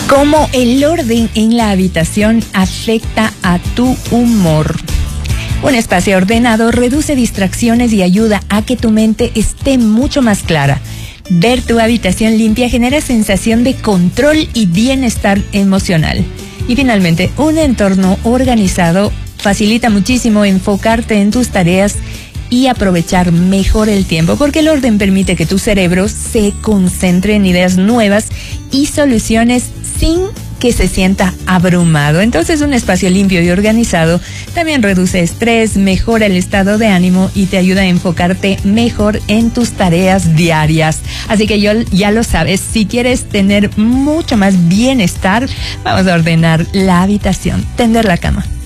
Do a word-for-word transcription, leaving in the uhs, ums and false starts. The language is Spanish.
Cómo el orden en la habitación afecta a tu humor. Un espacio ordenado reduce distracciones y ayuda a que tu mente esté mucho más clara. Ver tu habitación limpia genera sensación de control y bienestar emocional. Y finalmente, un entorno organizado facilita muchísimo enfocarte en tus tareas y aprovechar mejor el tiempo, porque el orden permite que tu cerebro se concentre en ideas nuevas y soluciones sin que se sienta abrumado. Entonces, un espacio limpio y organizado también reduce estrés, mejora el estado de ánimo y te ayuda a enfocarte mejor en tus tareas diarias. Así que yo, ya lo sabes, si quieres tener mucho más bienestar, vamos a ordenar la habitación, tender la cama.